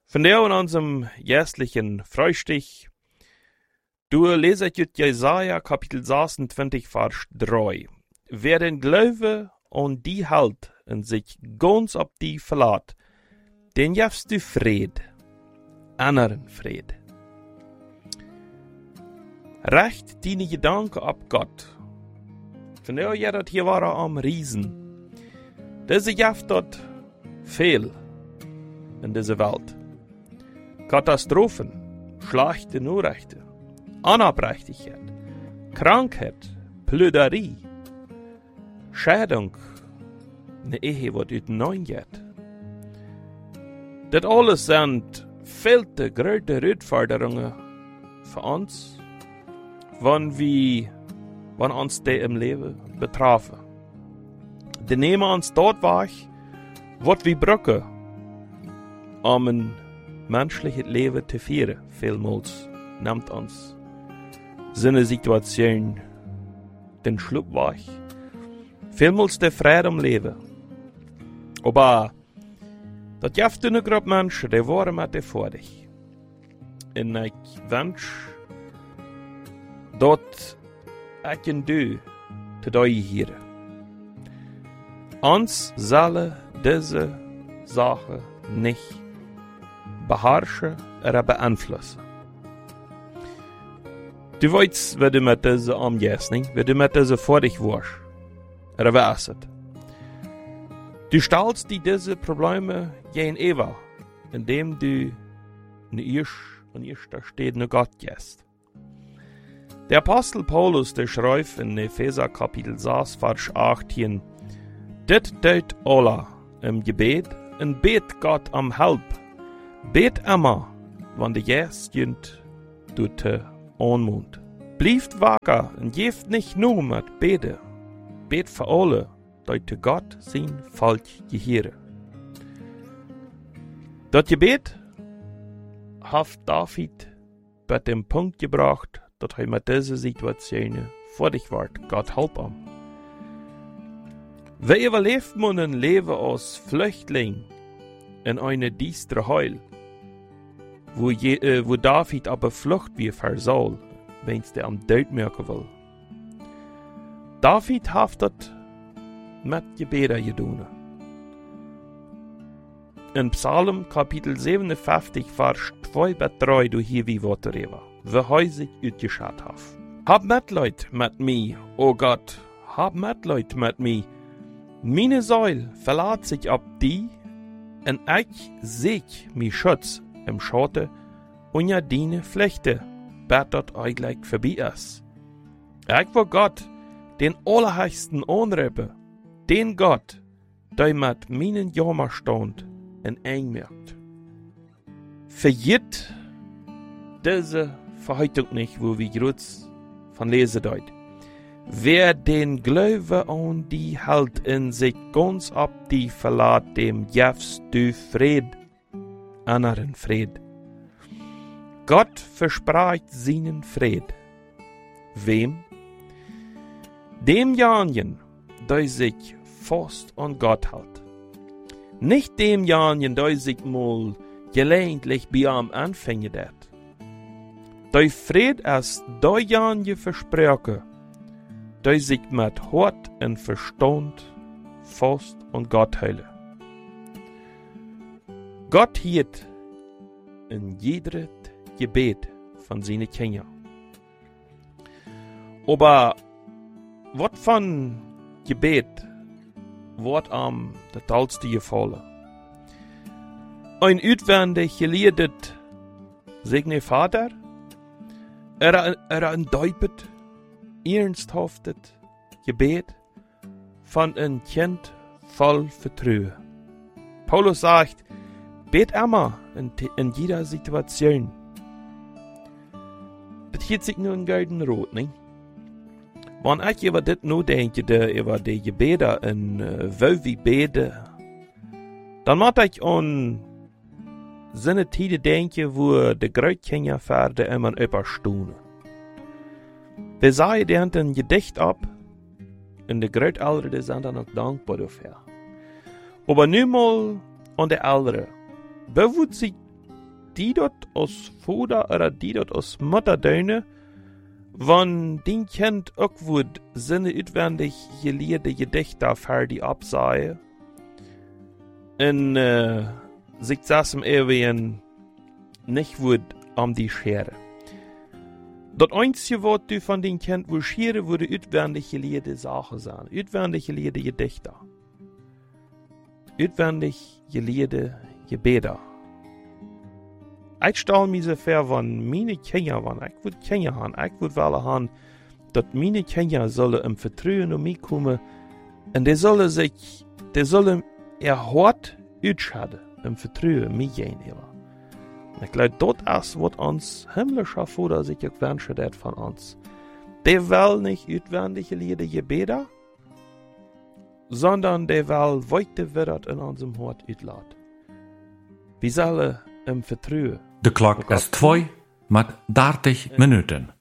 Vandaag in unserem jährlichen Frühstück, du leset ut Jesaja Kapitel 26, Vers 3. Wer den Glaube und die hält und sich ganz auf die verlässt, den jefst du Fried, anderen Fried. Recht deine Gedanken ab Gott. Vandaag ja dat hier waren am Riesen. Diese jeft dort viel in dieser Welt. Katastrophen, schlechte Nachrichten, Unabhängigkeit, Krankheit, Plüderie, Scheidung, eine Ehe, was ut neun geht. Das alles sind viel zu große Herausforderungen für uns, wenn uns die im Leben betreffen. Die nehmen uns dort weg, was wir brauchen, um ein menschliches Leben zu führen. Vielmals nimmt uns seine Situation den Schluck weg. Vielmals der Friede im Leben. Aber das gibt eine Gruppe Menschen, die waren mit dir vor dich. Und ich wünsche, dass ich und du zu dir hier. Uns sollen diese Sachen nicht beherrschen oder beeinflussen. Du weißt, wie du mit dieser umgehst, wie du mit dieser vor dich warst. Oder was ist. Du stellst dir diese Probleme gegenüber, indem du an erster Stelle Gott gehst. Der Apostel Paulus, der schreibt in Epheser Kapitel 6, Vers 18, dit tut alle im Gebet und bet Gott um Hilfe. Bet immer, wann de Geist jünt, du te Anmut. Blieft wacker und geeft nicht nur mit Bete. Bet für alle, deut Gott sein Volk gehören. Das Gebet hat David bei dem Punkt gebracht, dass er mit dieser Situation vor dich ward. Gott help ihm. Wer überlebt man ein Leben als Flüchtling in eine düstere Heul, wo David aber Flucht wie Saul, wenn's der am Tod merken will. David haftet mit Gebeten getan. In Psalm Kapitel 57, Vers 2 bis 3, du hier wie Worte reden, wie häusig utgeschaut haf. Hab Mitleid mit mir, o Gott, hab Mitleid mit mir. Meine Säule verlässt sich ab die, und ich sehe mich Schutz im Schatten und ja deine Flechte, bet dort eigentlich vorbei ist. Ich will Gott, den Allerhöchsten anrufen, den Gott, der mit meinen Jammer stand und einmerkt. Vergiss diese Verheitung nicht, wo wir kurz von lesen deut. Wer den Glaube an die hält in sich ganz ab die verlässt, dem jefst du Fried, anderen Fried. Gott verspricht seinen Fried. Wem? Demjenigen, der sich fest an Gott hält. Nicht demjenigen, der sich mal gelegentlich bei ihm anfängt hat. Der Fried ist derjenige versprochen, der sich mit Hort und Verstand fest an Gott hält. Gott hielt in jedem Gebet von seinen Kindern. Aber was von Gebet wird am der tollste gefallen? Ein utwendig gelehrt segne Vater, ein deupet, ernsthaftet Gebet von ein Kind voll Vertrauen. Paulus sagt, bet immer in jeder Situation. Das hielt sich nur in golden Rot, nicht? Wenn ich über das nur denke, über die Gebete und wo wir beten, dann muss ich an seine Tide denken, wo die Großkinder Pferde immer überstunden. Die sagen, die haben ein Gedicht ab, und die Großeltern sind dann auch dankbar dafür. Aber nun mal an die Älteren, bewusst sich die dort aus Vater oder die dort aus Mutter deine, wann den Kind auch wird seine utwendig gelehrte Gedichte fertig absehen, und sich das im Ewigen nicht wird die Schere. Das Einzige, was du von den Kind wo scheren, würde utwendig gelehrte Sachen sein, utwendig gelehrte Gedichte, utwendig gelehrte Gebete. Ich stelle mir so vor, wenn meine Kinder waren, ich würde Kinder haben, ich würde wollen, dass meine Kinder sollen im Vertrauen um mich kommen und die sollen ihr Hort ausschalten, im Vertrauen mich gegenüber. Ich glaube, das ist, was uns himmlischer Vater sich wünscht von uns. Der will nicht utwendig gelehrte Gebete, sondern der will weiter wird in unserem Hort utladen. Wir sollen im Vertrauen. De klok is 2 met 30 minuten.